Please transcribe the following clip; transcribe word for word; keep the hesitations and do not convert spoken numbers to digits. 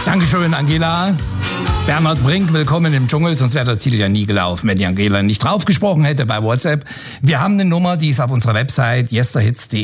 Dankeschön, Angela. Bernhard Brink, willkommen im Dschungel, sonst wäre der Ziel ja nie gelaufen, wenn die Angela nicht draufgesprochen hätte bei WhatsApp. Wir haben eine Nummer, die ist auf unserer Website yesterhits punkt de.